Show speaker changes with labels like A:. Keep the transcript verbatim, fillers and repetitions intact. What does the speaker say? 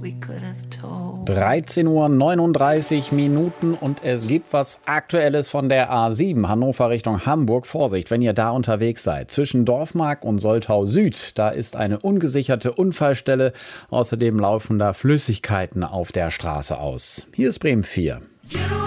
A: dreizehn Uhr neununddreißig Minuten und es gibt was Aktuelles von der A sieben Hannover Richtung Hamburg. Vorsicht, wenn ihr da unterwegs seid. Zwischen Dorfmark und Soltau Süd, da ist eine ungesicherte Unfallstelle. Außerdem laufen da Flüssigkeiten auf der Straße aus. Hier ist Bremen vier.